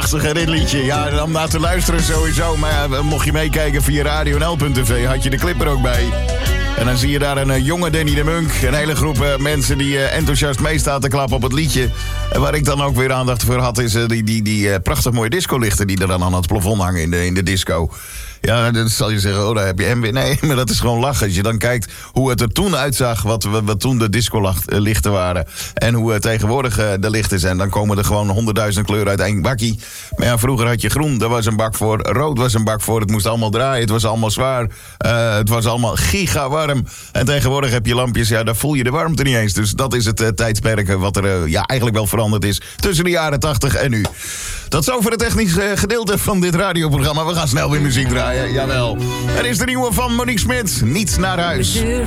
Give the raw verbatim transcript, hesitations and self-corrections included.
prachtige dit liedje. Ja, om naar te luisteren sowieso. Maar ja, mocht je meekijken via radio n l punt t v, had je de clip er ook bij. En dan zie je daar een uh, jonge Danny de Munk. Een hele groep uh, mensen die uh, enthousiast meestaan te klappen op het liedje. En waar ik dan ook weer aandacht voor had, is uh, die, die, die uh, prachtig mooie discolichten die er dan aan het plafond hangen in de, in de disco. Ja, dan zal je zeggen, oh, daar heb je hem weer. Nee, maar dat is gewoon lachen. Als je dan kijkt hoe het er toen uitzag, wat, wat, wat toen de discolichten waren. En hoe uh, tegenwoordig uh, de lichten zijn. Dan komen er gewoon honderdduizend kleuren uit één bakkie. Maar ja, vroeger had je groen, daar was een bak voor. Rood was een bak voor. Het moest allemaal draaien. Het was allemaal zwaar. Uh, het was allemaal giga warm. En tegenwoordig heb je lampjes, ja, daar voel je de warmte niet eens. Dus dat is het uh, tijdsperk wat er uh, ja, eigenlijk wel veranderd is tussen de jaren tachtig en nu. Tot zover het technische uh, gedeelte van dit radioprogramma. We gaan snel weer muziek draaien, jawel. Er is de nieuwe van Monique Smit, Niet naar huis. De deur